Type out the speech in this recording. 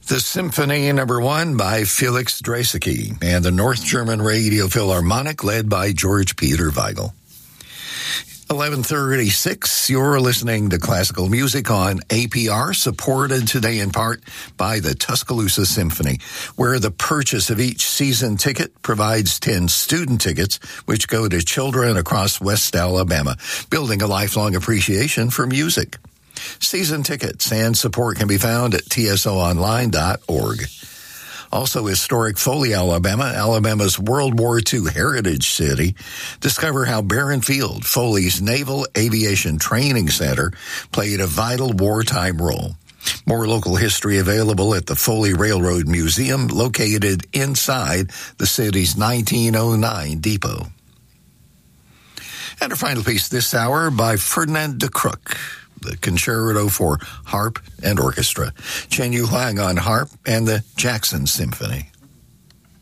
The Symphony Number 1 by Felix Draeseke and the North German Radio Philharmonic led by George Peter Weigel. 11:36, you're listening to classical music on APR, supported today in part by the Tuscaloosa Symphony, where the purchase of each season ticket provides 10 student tickets, which go to children across West Alabama, building a lifelong appreciation for music. Season tickets and support can be found at tsoonline.org. Also, historic Foley, Alabama, Alabama's World War II heritage city. Discover how Barron Field, Foley's Naval Aviation Training Center, played a vital wartime role. More local history available at the Foley Railroad Museum, located inside the city's 1909 depot. And our final piece this hour by Ferdinand de Crook, the Concerto for Harp and Orchestra, Chen Yu Huang on harp, and the Jackson Symphony.